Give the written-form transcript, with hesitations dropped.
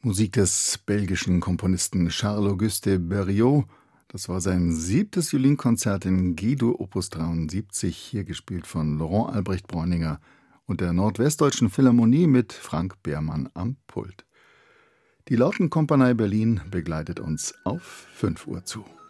Musik des belgischen Komponisten Charles-Auguste Berlioz. Das war sein 7. Violinkonzert in G-Dur Opus 73, hier gespielt von Laurent Albrecht Bräuninger und der Nordwestdeutschen Philharmonie mit Frank Behrmann am Pult. Die Lautenkompanie Berlin begleitet uns auf 5 Uhr zu.